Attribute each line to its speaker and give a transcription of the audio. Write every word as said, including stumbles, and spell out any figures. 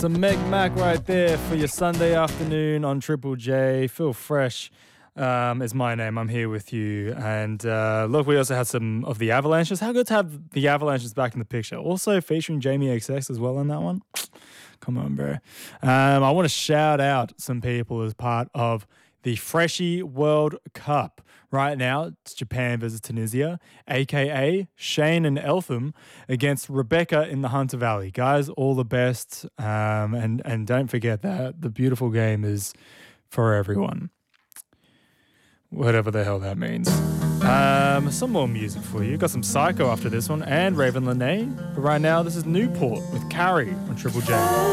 Speaker 1: Some Meg Mac right there for your Sunday afternoon on Triple J. Phil Fresh um, is my name. I'm here with you. And uh, look, we also had some of the Avalanches. How good to have the Avalanches back in the picture. Also featuring Jamie X X as well on that one. Come on, bro. Um, I want to shout out some people as part of the Freshie World Cup. Right now, it's Japan versus Tunisia, a k a. Shane and Eltham against Rebecca in the Hunter Valley. Guys, all the best. Um, and, and don't forget that the beautiful game is for everyone. Whatever the hell that means. Um, some more music for you. Got some Psycho after this one and Raven Lene. But right now, this is Newport with Carrie on Triple J.